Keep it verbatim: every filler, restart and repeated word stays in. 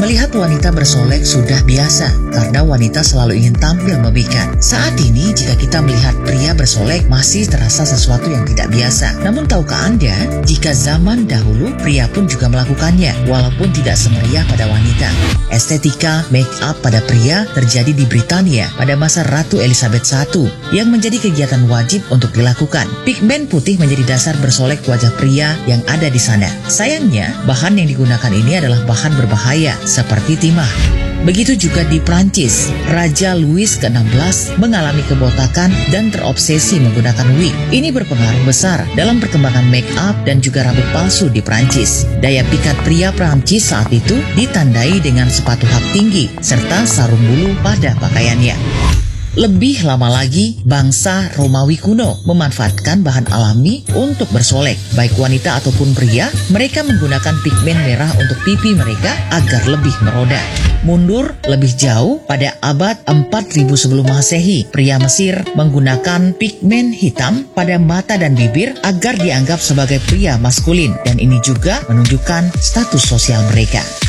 Melihat wanita bersolek sudah biasa karena wanita selalu ingin tampil memikat. Saat ini jika kita melihat pria bersolek masih terasa sesuatu yang tidak biasa. Namun tahukah Anda jika zaman dahulu pria pun juga melakukannya walaupun tidak semeriah pada wanita. Estetika make up pada pria terjadi di Britania pada masa Ratu Elizabeth satu yang menjadi kegiatan wajib untuk dilakukan. Pigmen putih menjadi dasar bersolek wajah pria yang ada di sana. Sayangnya bahan yang digunakan ini adalah bahan berbahaya seperti timah. Begitu juga di Prancis, Raja Louis ke enam belas mengalami kebotakan dan terobsesi menggunakan wig. Ini berpengaruh besar dalam perkembangan make up dan juga rambut palsu di Prancis. Daya pikat pria Prancis saat itu ditandai dengan sepatu hak tinggi serta sarung bulu pada pakaiannya. Lebih lama lagi, bangsa Romawi kuno memanfaatkan bahan alami untuk bersolek. Baik wanita ataupun pria, mereka menggunakan pigmen merah untuk pipi mereka agar lebih meroda. Mundur lebih jauh pada abad empat ribu sebelum Masehi, pria Mesir menggunakan pigmen hitam pada mata dan bibir agar dianggap sebagai pria maskulin, dan ini juga menunjukkan status sosial mereka.